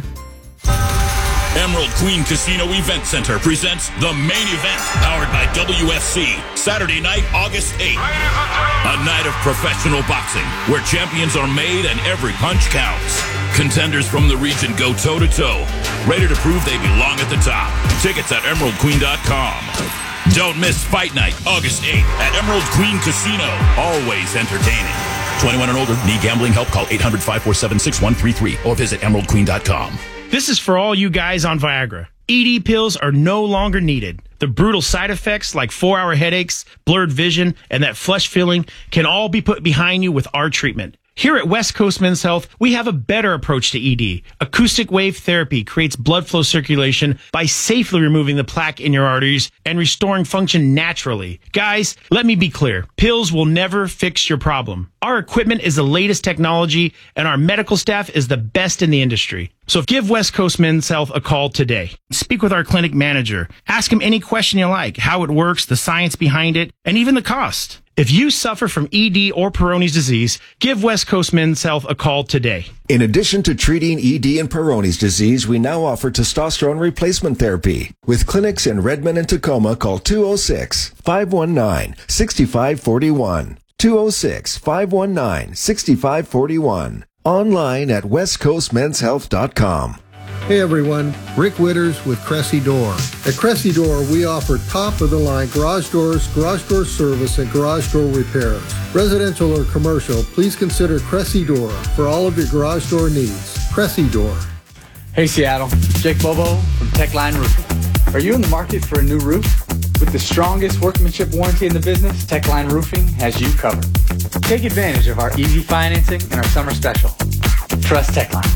Emerald Queen Casino Event Center presents the main event, powered by WFC, Saturday night, August 8th. A night of professional boxing, where champions are made and every punch counts. Contenders from the region go toe-to-toe, ready to prove they belong at the top. Tickets at emeraldqueen.com. Don't miss Fight Night, August 8th at Emerald Queen Casino. Always entertaining. 21 and older. Need gambling help? Call 800-547-6133 or visit emeraldqueen.com. This is for all you guys on Viagra. ED pills are no longer needed. The brutal side effects like 4-hour headaches, blurred vision, and that flush feeling can all be put behind you with our treatment. Here at West Coast Men's Health, we have a better approach to ED. Acoustic wave therapy creates blood flow circulation by safely removing the plaque in your arteries and restoring function naturally. Guys, let me be clear. Pills will never fix your problem. Our equipment is the latest technology, and our medical staff is the best in the industry. So give West Coast Men's Health a call today. Speak with our clinic manager. Ask him any question you like, how it works, the science behind it, and even the cost. If you suffer from ED or Peyronie's disease, give West Coast Men's Health a call today. In addition to treating ED and Peyronie's disease, we now offer testosterone replacement therapy. With clinics in Redmond and Tacoma, call 206-519-6541. 206-519-6541. Online at westcoastmenshealth.com. Hey everyone, Rick Witters with Cressy Door. At Cressy Door, we offer top-of-the-line garage doors, garage door service, and garage door repairs. Residential or commercial, please consider Cressy Door for all of your garage door needs. Cressy Door. Hey Seattle, Jake Bobo from Techline Roofing. Are you in the market for a new roof? With the strongest workmanship warranty in the business, Techline Roofing has you covered. Take advantage of our easy financing and our summer special. Trust Techline.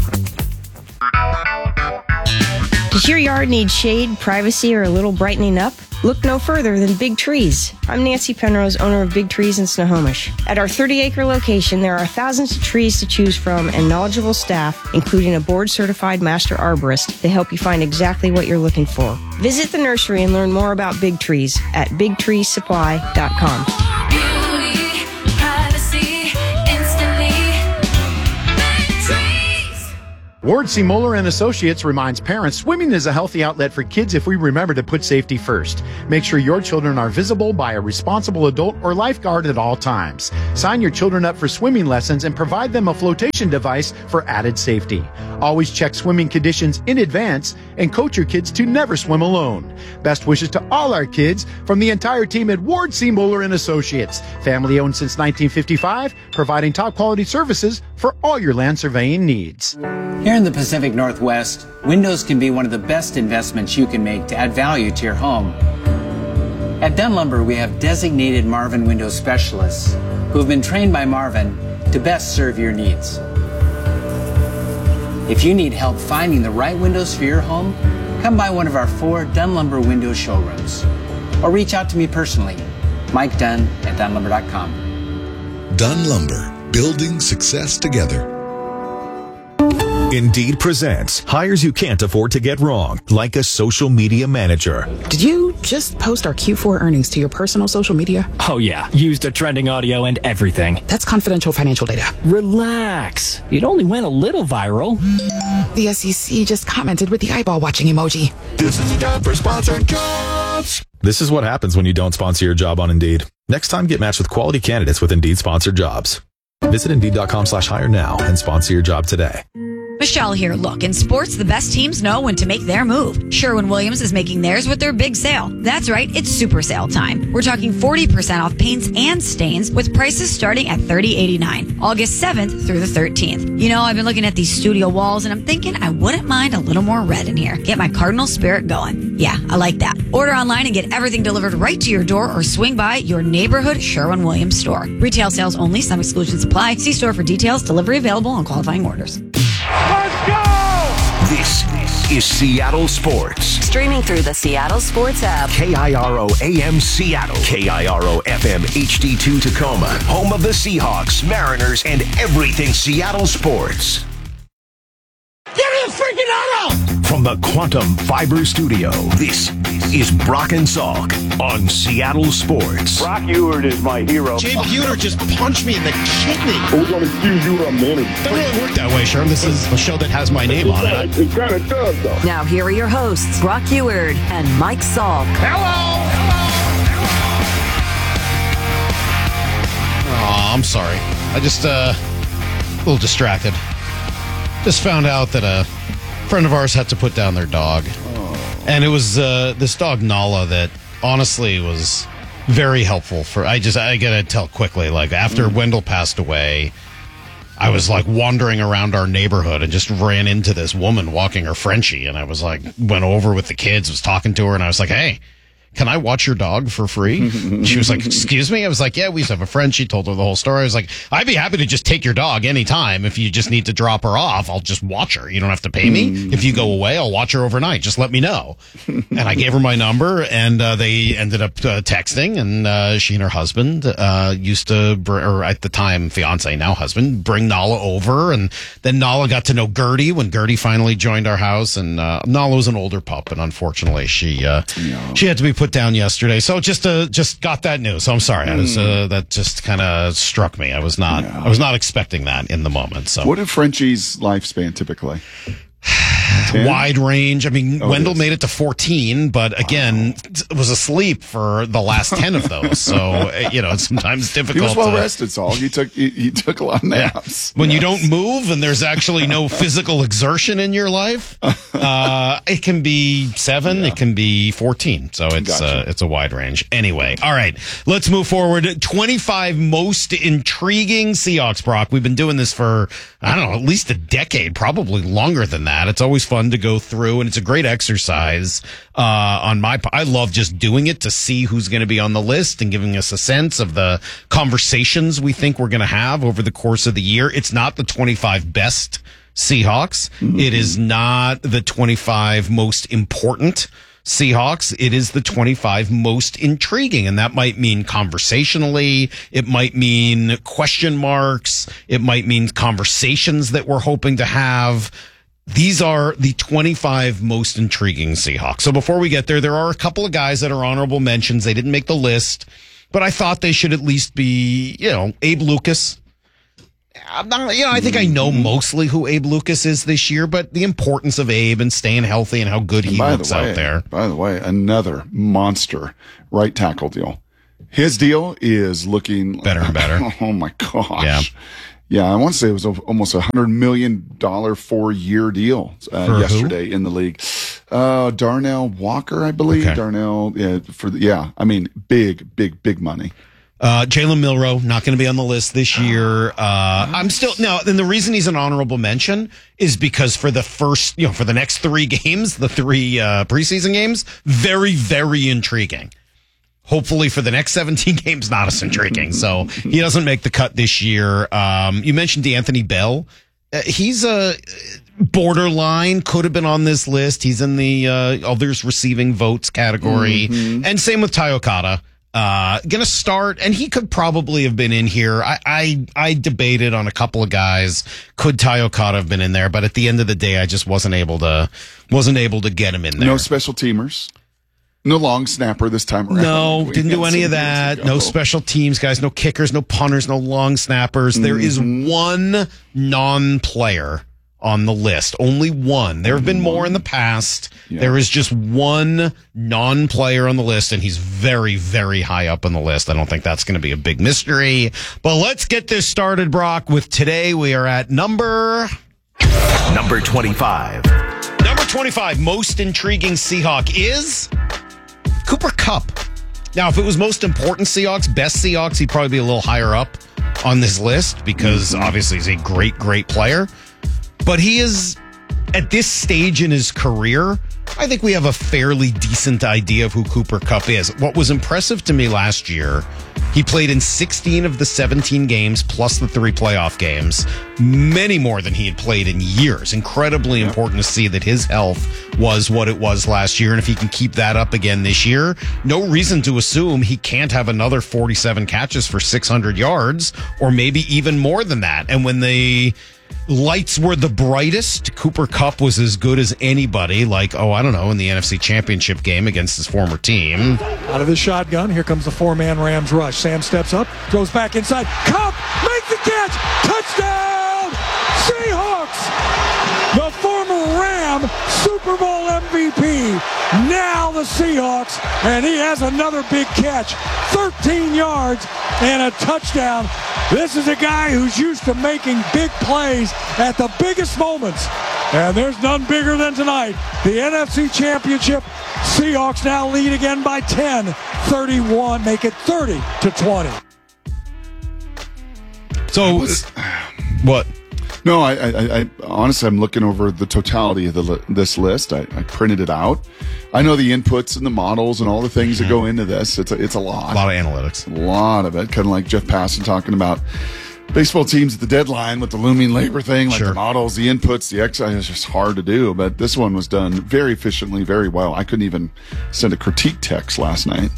Does your yard need shade, privacy, or a little brightening up? Look no further than Big Trees. I'm Nancy Penrose, owner of Big Trees in Snohomish. At our 30-acre location, there are thousands of trees to choose from and knowledgeable staff, including a board-certified master arborist, to help you find exactly what you're looking for. Visit the nursery and learn more about Big Trees at bigtreesupply.com. Ward C. Moeller and Associates reminds parents swimming is a healthy outlet for kids if we remember to put safety first. Make sure your children are visible by a responsible adult or lifeguard at all times. Sign your children up for swimming lessons and provide them a flotation device for added safety. Always check swimming conditions in advance and coach your kids to never swim alone. Best wishes to all our kids from the entire team at Ward C. Moeller and Associates. Family owned since 1955, providing top quality services for all your land surveying needs. Here in the Pacific Northwest, windows can be one of the best investments you can make to add value to your home. At Dunn Lumber, we have designated Marvin window specialists who have been trained by Marvin to best serve your needs. If you need help finding the right windows for your home, come by one of our 4 Dunn Lumber window showrooms or reach out to me personally, Mike Dunn at DunnLumber.com. Dunn Lumber, building success together. Indeed presents hires you can't afford to get wrong, like a social media manager. Did you just post our Q4 earnings to your personal social media? Oh yeah, used the trending audio and everything. That's confidential financial data. Relax. It only went a little viral. The SEC just commented with the eyeball watching emoji. This is time for sponsored jobs. This is what happens when you don't sponsor your job on Indeed. Next time, get matched with quality candidates with Indeed sponsored jobs. Visit Indeed.com/hire now and sponsor your job today. Michelle here. Look, in sports, the best teams know when to make their move. Sherwin-Williams is making theirs with their big sale. That's right, it's super sale time. We're talking 40% off paints and stains with prices starting at $30.89. August 7th through the 13th. You know, I've been looking at these studio walls and I'm thinking I wouldn't mind a little more red in here. Get my Cardinal spirit going. Yeah, I like that. Order online and get everything delivered right to your door or swing by your neighborhood Sherwin-Williams store. Retail sales only. Some exclusions apply. See store for details. Delivery available on qualifying orders. Let's go! This is Seattle Sports. Streaming through the Seattle Sports app. KIRO AM Seattle. KIRO FM HD2 Tacoma. Home of the Seahawks, Mariners, and everything Seattle sports. Get the freaking auto! From the Quantum Fiber Studio, this is Brock and Salk on Seattle Sports. Brock Ewert is my hero. Jay Buhner just punched me in the kidney. We're going to accuse you of a minute. Doesn't really work that way, Sherm. This is a show that has my name on it. It kind of does, though. Now here are your hosts, Brock Ewert and Mike Salk. Hello! Oh, I'm sorry. I just, a little distracted. Just found out that a friend of ours had to put down their dog. Oh. And it was this dog, Nala, that honestly was very helpful for... I gotta tell quickly, like, after Wendell passed away, I was, like, wandering around our neighborhood and just ran into this woman walking her Frenchie. And I was, like, went over with the kids, was talking to her, and I was like, hey... can I watch your dog for free? She was like, excuse me? I was like, yeah, we used to have a friend. She told her the whole story. I was like, I'd be happy to just take your dog anytime. If you just need to drop her off, I'll just watch her. You don't have to pay me. If you go away, I'll watch her overnight. Just let me know. And I gave her my number, and they ended up texting, and she and her husband used to, or at the time, fiance, now husband, bring Nala over. And then Nala got to know Gertie when Gertie finally joined our house. And Nala was an older pup, and unfortunately, she had to be put down yesterday. So just got that news. So I'm sorry. I was that just kind of struck me. I was not expecting that in the moment. So what is Frenchie's lifespan typically? 10? Wide range. I mean, Oh, Wendell made it to 14, but again, was asleep for the last 10 of those. So, it's sometimes difficult. He was well rested, Saul. He took a lot of naps. When you don't move and there's actually no physical exertion in your life, it can be 7, it can be 14. So it's a wide range. Anyway, all right, let's move forward. 25 most intriguing Seahawks, Brock. We've been doing this for, I don't know, at least a decade, probably longer than that. It's always fun to go through, and it's a great exercise. I love just doing it to see who's going to be on the list and giving us a sense of the conversations we think we're going to have over the course of the year. It's not the 25 best Seahawks. Mm-hmm. It is not the 25 most important Seahawks. It is the 25 most intriguing, and that might mean conversationally. It might mean question marks. It might mean conversations that we're hoping to have. These are the 25 most intriguing Seahawks. So before we get there are a couple of guys that are honorable mentions. They didn't make the list, but I thought they should at least be, Abe Lucas. I think I know mostly who Abe Lucas is this year, but the importance of Abe and staying healthy and how good he looks out there. By the way, another monster right tackle deal. His deal is looking better and better. Oh my gosh. Yeah, I want to say it was almost $100 million 4-year deal yesterday in the league. Darnell Walker, I believe. Okay. Darnell, big money. Jalen Milroe, not going to be on the list this year. And the reason he's an honorable mention is because for the first, for the next 3 games, the 3 preseason games, very, very intriguing. Hopefully for the next 17 games, not as intriguing. So he doesn't make the cut this year. You mentioned D'Anthony Bell. He's a borderline, could have been on this list. He's in the others receiving votes category. Mm-hmm. And same with Ty Okada. Gonna start, and he could probably have been in here. I debated on a couple of guys. Could Ty Okada have been in there? But at the end of the day, I just wasn't able to get him in there. No special teamers. No long snapper this time around. No, didn't do any of that. No special teams guys, no kickers, no punters, no long snappers. Mm-hmm. There is one non-player on the list. Only one. There have been more in the past. Yeah. There is just one non-player on the list, and he's very, very high up on the list. I don't think that's going to be a big mystery. But let's get this started, Brock, with today we are at number 25. Number 25, most intriguing Seahawk is Cooper Kupp. Now, if it was most important Seahawks, best Seahawks, he'd probably be a little higher up on this list because obviously he's a great, great player. But he is, at this stage in his career, I think we have a fairly decent idea of who Cooper Kupp is. What was impressive to me last year, he played in 16 of the 17 games plus the 3 playoff games, many more than he had played in years. Incredibly important to see that his health was what it was last year. And if he can keep that up again this year, no reason to assume he can't have another 47 catches for 600 yards or maybe even more than that. And when the lights were the brightest, Cooper Kupp was as good as anybody, in the NFC Championship game against his former team. Out of the shotgun, here comes the 4-man Rams rush. Sam steps up, goes back inside. Kupp makes the catch! Touchdown! Seahawks! The former Ram Super Bowl MVP. Now the Seahawks, and he has another big catch. 13 yards and a touchdown. This is a guy who's used to making big plays at the biggest moments. And there's none bigger than tonight. The NFC Championship. Seahawks now lead again by 10, 31, make it 30-20. So, what? No, I honestly, I'm looking over the totality of this list. I printed it out. I know the inputs and the models and all the things that go into this. It's a lot. A lot of analytics. A lot of it. Kind of like Jeff Passan talking about baseball teams at the deadline with the looming labor thing, like the models, the inputs, the exercise. It's just hard to do. But this one was done very efficiently, very well. I couldn't even send a critique text last night.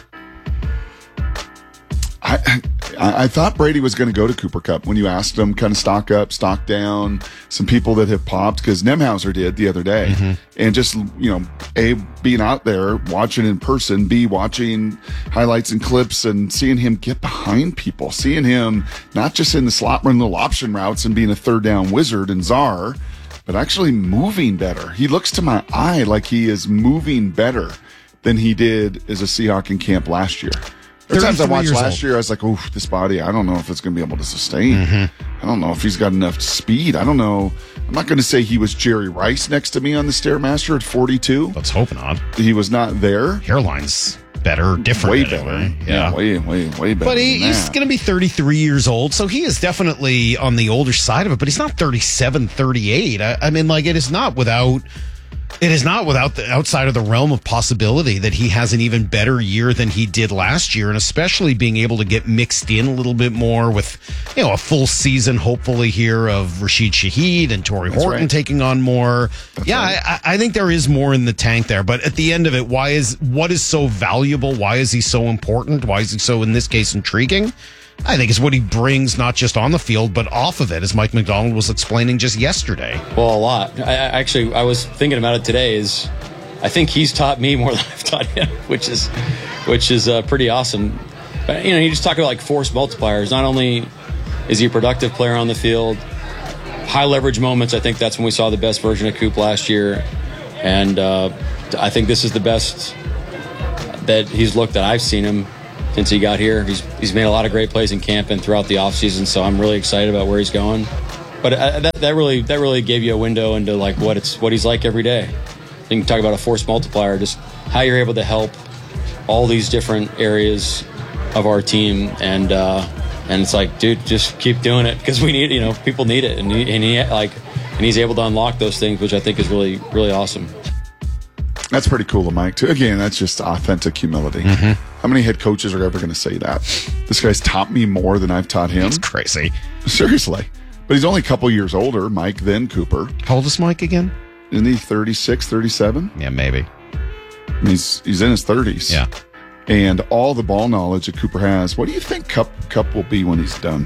I thought Brady was going to go to Cooper Kupp when you asked him, kind of stock up, stock down, some people that have popped, because Nemhauser did the other day. Mm-hmm. And just, A, being out there, watching in person, B, watching highlights and clips and seeing him get behind people, seeing him not just in the slot run little option routes and being a third down wizard and czar, but actually moving better. He looks to my eye like he is moving better than he did as a Seahawk in camp last year. There times I watched last year, I was like, "Oh, this body, I don't know if it's going to be able to sustain. I don't know if he's got enough speed. I don't know." I'm not going to say he was Jerry Rice next to me on the Stairmaster at 42. Let's hope not. He was not there. Hairline's better, different. Way better. Yeah, way better. But he's going to be 33 years old, so he is definitely on the older side of it, but he's not 37, 38. I mean, like, it is not without the outside of the realm of possibility that he has an even better year than he did last year, and especially being able to get mixed in a little bit more with, a full season, hopefully here, of Rashid Shaheed and Torrey Horton taking on more. I think there is more in the tank there, but at the end of it, what is so valuable? Why is he so important? Why is he so, in this case, intriguing? I think it's what he brings, not just on the field, but off of it, as Mike McDonald was explaining just yesterday. Well, a lot. I was thinking about it today. I think he's taught me more than I've taught him, which is pretty awesome. But, you just talk about like force multipliers. Not only is he a productive player on the field, high leverage moments. I think that's when we saw the best version of Coop last year, and I think this is the best that he's looked that I've seen him since he got here. He's made a lot of great plays in camp and throughout the offseason, so I'm really excited about where he's going. But that really gave you a window into like what he's like every day. You can talk about a force multiplier, just how you're able to help all these different areas of our team, and it's like, dude, just keep doing it because we need, people need it, and he's able to unlock those things, which I think is really, really awesome. That's pretty cool of Mike, too. Again, that's just authentic humility. How many head coaches are ever going to say that? This guy's taught me more than I've taught him. It's crazy. Seriously. But he's only a couple years older, Mike, than Cooper. How old is Mike again? Isn't he 36, 37? Yeah, maybe. He's in his 30s. Yeah. And all the ball knowledge that Cooper has, what do you think Cup will be when he's done?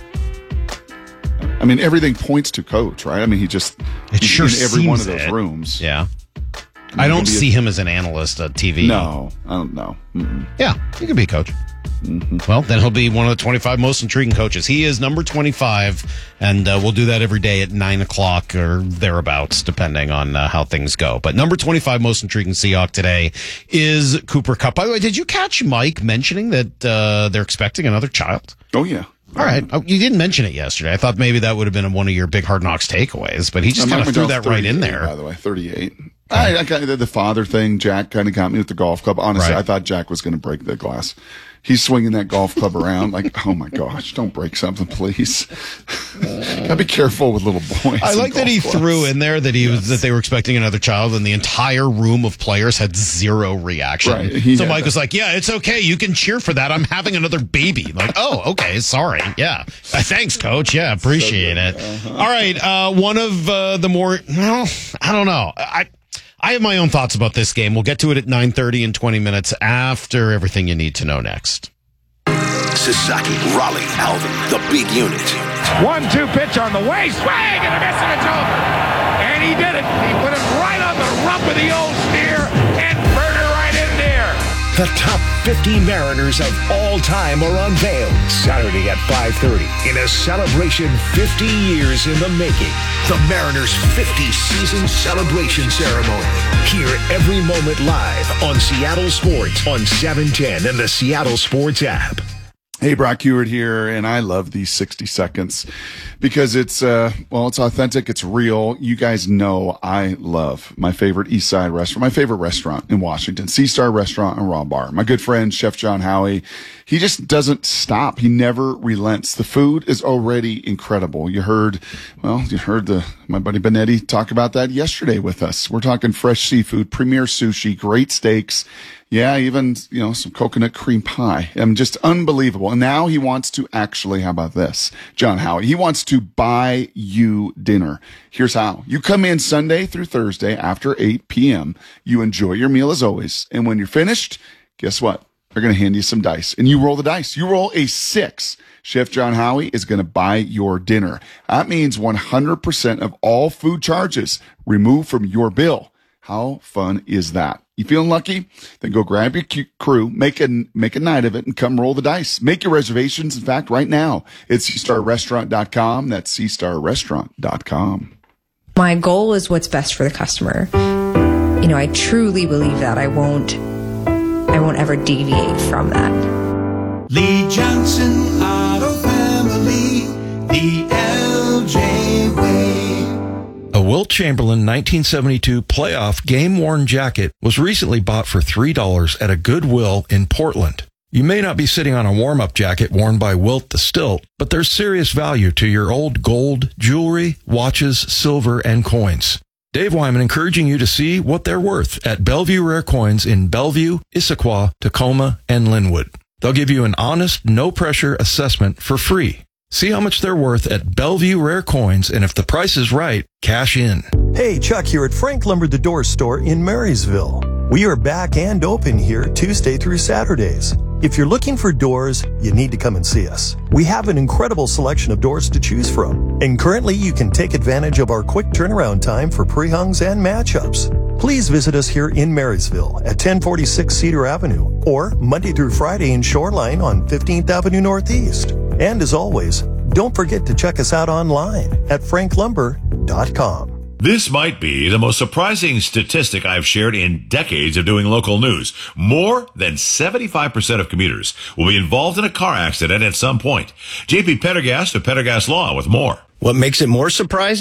I mean, everything points to coach, right? I mean, he's sure in every one of those it. rooms. Yeah. I don't see him as an analyst on TV. No, I don't know. Yeah, he could be a coach. Well, then he'll be one of the 25 most intriguing coaches. He is number 25, and we'll do that every day at 9 o'clock or thereabouts, depending on how things go. But number 25 most intriguing Seahawk today is Cooper Kupp. By the way, did you catch Mike mentioning that they're expecting another child? Oh, yeah. All right. You didn't mention it yesterday. I thought maybe that would have been one of your big Hard Knocks takeaways, but he just kind of threw that right in there. By the way, 38. I got the father thing. Jack kind of got me with the golf club. Honestly, I thought Jack was going to break the glass. He's swinging that golf club around like, oh my gosh, don't break something, please. Gotta be careful with little boys. I like that he threw in there that that they were expecting another child, and the entire room of players had zero reaction. Right. So Mike was like, "Yeah, it's okay. You can cheer for that. I'm having another baby." Like, oh, okay, sorry. Yeah, thanks, coach. Yeah, appreciate it. All right, one of the more I don't know. I have my own thoughts about this game. We'll get to it at 9:30 in 20 minutes after everything you need to know next. Sasaki, Raleigh, Alvin, the big unit. 1-2 pitch on the way, swing and a miss, and it's over. And he did it. He put it right on the rump of the old steer and burned it right in there. The top 50 Mariners of all time are unveiled Saturday at 5:30 in a celebration 50 years in the making. The Mariners' 50 season celebration ceremony. Hear every moment live on Seattle Sports on 710 and the Seattle Sports app. Hey, Brock Hewitt here, and I love these 60 seconds because it's authentic, it's real. You guys know I love my favorite East Side restaurant, my favorite restaurant in Washington, C-Star Restaurant and Raw Bar. My good friend, Chef John Howie, he just doesn't stop. He never relents. The food is already incredible. You heard my buddy Benetti talk about that yesterday with us. We're talking fresh seafood, premier sushi, great steaks. Yeah, even, some coconut cream pie. Just unbelievable. And now he wants to actually, how about this? John Howie, he wants to buy you dinner. Here's how. You come in Sunday through Thursday after 8 p.m. You enjoy your meal as always. And when you're finished, guess what? They're going to hand you some dice. And you roll the dice. You roll a 6. Chef John Howie is going to buy your dinner. That means 100% of all food charges removed from your bill. How fun is that? You feeling lucky? Then go grab your crew, make a night of it, and come roll the dice. Make your reservations, in fact, right now. It's CStarRestaurant.com. That's CStarRestaurant.com. My goal is what's best for the customer. You know, I truly believe that. I won't ever deviate from that. Lee Johnson Auto Family, the LJ way. A Wilt Chamberlain 1972 playoff game-worn jacket was recently bought for $3 at a Goodwill in Portland. You may not be sitting on a warm-up jacket worn by Wilt the Stilt, but there's serious value to your old gold, jewelry, watches, silver, and coins. Dave Wyman encouraging you to see what they're worth at Bellevue Rare Coins in Bellevue, Issaquah, Tacoma, and Linwood. They'll give you an honest, no-pressure assessment for free. See how much they're worth at Bellevue Rare Coins, and if the price is right, cash in. Hey, Chuck here at Frank Lumber the Door Store in Marysville. We are back and open here Tuesday through Saturdays. If you're looking for doors, you need to come and see us. We have an incredible selection of doors to choose from, and currently you can take advantage of our quick turnaround time for pre-hungs and matchups. Please visit us here in Marysville at 1046 Cedar Avenue or Monday through Friday in Shoreline on 15th Avenue Northeast. And as always, don't forget to check us out online at franklumber.com. This might be the most surprising statistic I've shared in decades of doing local news. More than 75% of commuters will be involved in a car accident at some point. JP Pendergast of Pendergast Law with more. What makes it more surprising?